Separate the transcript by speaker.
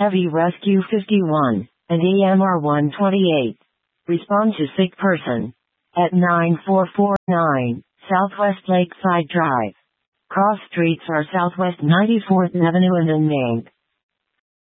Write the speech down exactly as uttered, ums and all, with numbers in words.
Speaker 1: Heavy Rescue fifty-one, and E M R one twenty-eight. Respond to sick person. At nine four four nine, Southwest Lakeside Drive. Cross streets are Southwest ninety-fourth Avenue and Unnamed.